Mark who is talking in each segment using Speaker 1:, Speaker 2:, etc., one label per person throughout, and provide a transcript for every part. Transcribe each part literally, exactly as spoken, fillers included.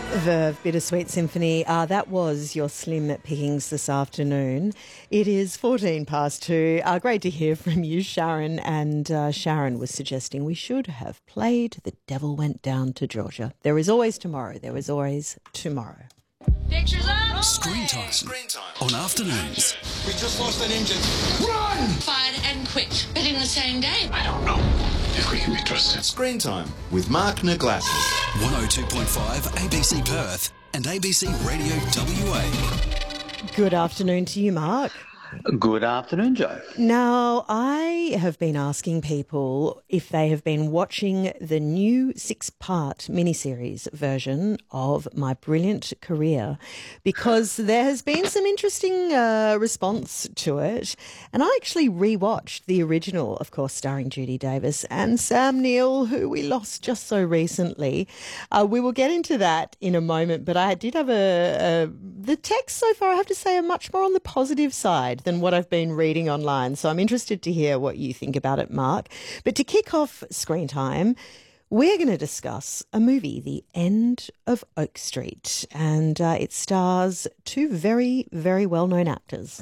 Speaker 1: Verve Bittersweet Symphony. Uh, that was your slim pickings this afternoon. It is fourteen past two. Uh, great to hear from you, Sharon. And uh, Sharon was suggesting we should have played The Devil Went Down to Georgia. There is always tomorrow. There is always tomorrow.
Speaker 2: Pictures up.
Speaker 3: Screen time. Screen time. On afternoons.
Speaker 4: We just lost an engine. Run!
Speaker 2: Fired and quit, but in the same day.
Speaker 4: I don't know if we can be trusted.
Speaker 5: Screen time with Mark Naglassis.
Speaker 3: one oh two point five A B C Perth and A B C Radio W A.
Speaker 1: Good afternoon to you, Mark.
Speaker 6: Good afternoon, Joe.
Speaker 1: Now, I have been asking people if they have been watching the new six-part miniseries version of My Brilliant Career, because there has been some interesting uh, response to it. And I actually rewatched the original, of course, starring Judy Davis and Sam Neill, who we lost just so recently. Uh, we will get into that in a moment, but I did have a, a the text so far, I have to say, are much more on the positive side than what I've been reading online. So I'm interested to hear what you think about it, Mark. But to kick off Screen Time, we're going to discuss a movie, The End of Oak Street, and uh, it stars two very, very well-known actors.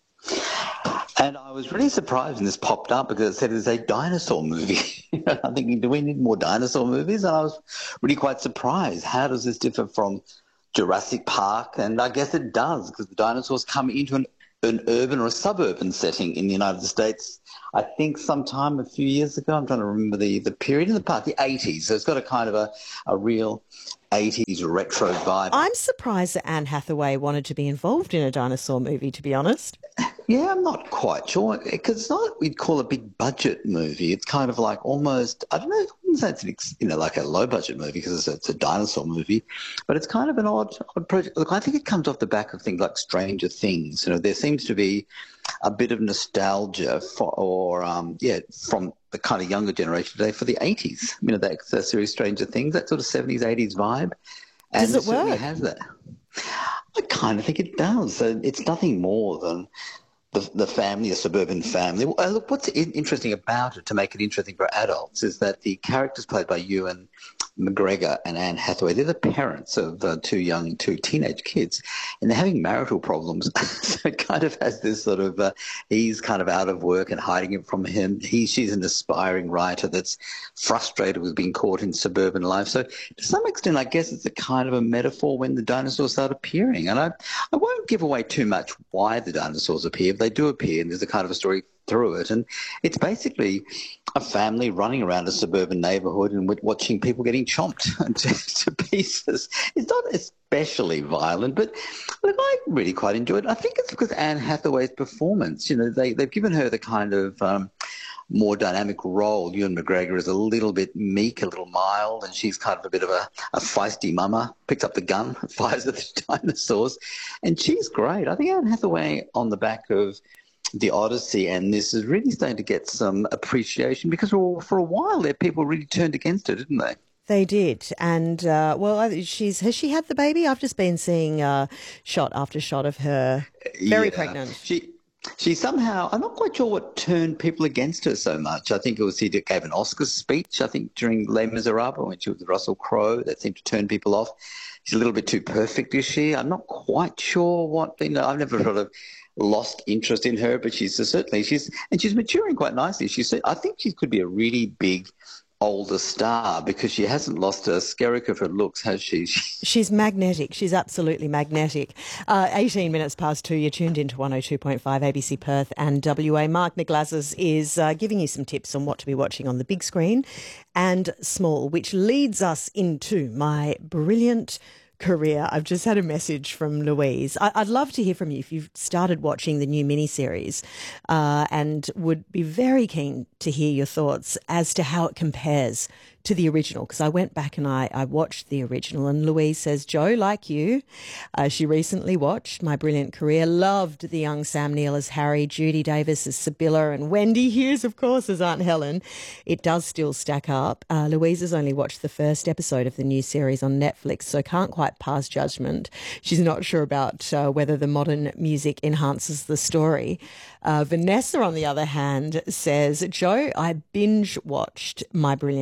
Speaker 6: And I was really surprised when this popped up because it said it's a dinosaur movie. I'm thinking, do we need more dinosaur movies? And I was really quite surprised. How does this differ from Jurassic Park? And I guess it does, because the dinosaurs come into an an urban or a suburban setting in the United States, I think sometime a few years ago. I'm trying to remember the, the period in the park, the eighties. So it's got a kind of a, a real eighties retro vibe.
Speaker 1: I'm surprised that Anne Hathaway wanted to be involved in a dinosaur movie, to be honest.
Speaker 6: Yeah, I'm not quite sure, because it's not what we'd call a big budget movie. It's kind of like almost, I don't know, I wouldn't say it's, you know, like a low budget movie because it's a, it's a dinosaur movie, but it's kind of an odd, odd project. Look, I think it comes off the back of things like Stranger Things. You know, there seems to be a bit of nostalgia for, or um, yeah, from the kind of younger generation today for the eighties. You know, that, that series Stranger Things, that sort of seventies, eighties vibe. And
Speaker 1: does it, it
Speaker 6: certainly
Speaker 1: work?
Speaker 6: Has that. I kind of think it does. It's nothing more than The, the family, a suburban family. Well, look, what's interesting about it, to make it interesting for adults, is that the characters played by Ewan McGregor and Anne Hathaway, they're the parents of uh, two young, two teenage kids, and they're having marital problems. So it kind of has this sort of, uh, he's kind of out of work and hiding it from him. He, she's an aspiring writer that's frustrated with being caught in suburban life. So to some extent, I guess it's a kind of a metaphor when the dinosaurs start appearing. And I, I won't give away too much why the dinosaurs appear. They do appear, and there's a kind of a story through it. And it's basically a family running around a suburban neighbourhood and watching people getting chomped to, to pieces. It's not especially violent, but look, I really quite enjoyed it. I think it's because Anne Hathaway's performance, you know, they, they've given her the kind of um, more dynamic role. Ewan McGregor is a little bit meek, a little mild, and she's kind of a bit of a, a feisty mama, picks up the gun, fires at the dinosaurs, and she's great. I think Anne Hathaway, on the back of The Odyssey and this, is really starting to get some appreciation, because for, for a while there, people really turned against her, didn't they?
Speaker 1: They did. And, uh, well, she's has she had the baby? I've just been seeing uh, shot after shot of her very
Speaker 6: yeah.
Speaker 1: pregnant.
Speaker 6: She... She somehow, I'm not quite sure what turned people against her so much. I think it was she gave an Oscar speech, I think, during Les Miserables, when she was with Russell Crowe. That seemed to turn people off. She's a little bit too perfect, is she? I'm not quite sure what, you know, I've never sort of lost interest in her, but she's certainly, she's, and she's maturing quite nicely. She's, I think she could be a really big older star, because she hasn't lost her skerrick of her looks, has she?
Speaker 1: She's magnetic. She's absolutely magnetic. Uh, eighteen minutes past two, you're tuned into one oh two point five A B C Perth and W A. Mark Naglassis is uh, giving you some tips on what to be watching on the big screen and small, which leads us into My Brilliant Career. I've just had a message from Louise. I- I'd love to hear from you if you've started watching the new miniseries, uh, and would be very keen to hear your thoughts as to how it compares to the original, because I went back and I, I watched the original, and Louise says, Joe, like you, uh, she recently watched My Brilliant Career, loved the young Sam Neill as Harry, Judy Davis as Sibylla, and Wendy Hughes, of course, as Aunt Helen. It does still stack up. Uh, Louise has only watched the first episode of the new series on Netflix, so can't quite pass judgment. She's not sure about uh, whether the modern music enhances the story. Uh, Vanessa, on the other hand, says, Joe, I binge watched My Brilliant Career.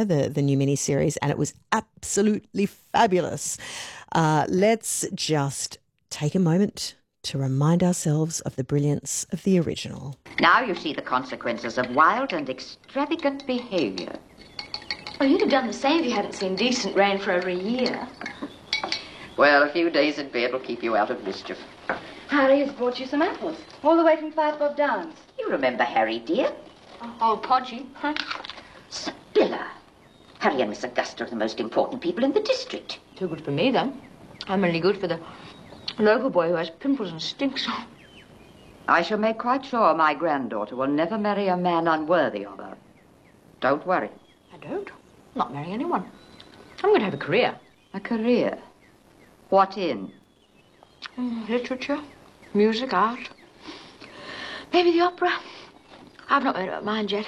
Speaker 1: premiere, the, the new miniseries, and it was absolutely fabulous. Uh, let's just take a moment to remind ourselves of the brilliance of the original.
Speaker 7: Now you see the consequences of wild and extravagant behaviour.
Speaker 8: Well, you'd have done the same if you hadn't seen decent rain for over a year.
Speaker 7: Well, a few days in bed will keep you out of mischief.
Speaker 8: Harry has brought you some apples, all the way from Five Bob Downs.
Speaker 7: You remember Harry, dear?
Speaker 8: Oh, Podgy, huh?
Speaker 7: Spiller. Harry and Miss Augusta are the most important people in the district.
Speaker 8: Too good for me, then. I'm only good for the local boy who has pimples and stinks.
Speaker 7: I shall make quite sure my granddaughter will never marry a man unworthy of her. Don't worry.
Speaker 8: I don't. I'm not marrying anyone. I'm going to have a career.
Speaker 7: A career? What in?
Speaker 8: Mm, literature, music, art. Maybe the opera. I've not made up my mind yet.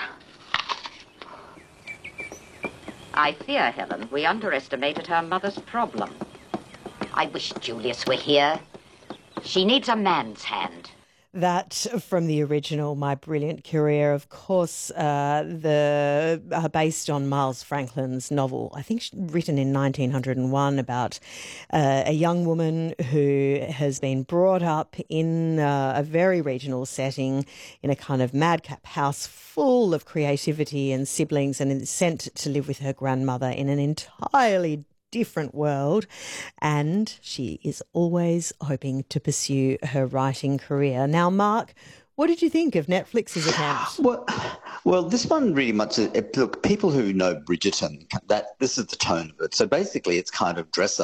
Speaker 7: I fear, Helen, we underestimated her mother's problem. I wish Julius were here. She needs a man's hand.
Speaker 1: That from the original, My Brilliant Career, of course, uh, the uh, based on Miles Franklin's novel, I think written in nineteen oh one, about uh, a young woman who has been brought up in uh, a very regional setting in a kind of madcap house full of creativity and siblings, and is sent to live with her grandmother in an entirely different world, and she is always hoping to pursue her writing career. Now, Mark, what did you think of Netflix's attempt?
Speaker 6: Well, well, this one really much. Look, people who know Bridgerton, that this is the tone of it. So basically, it's kind of dress up.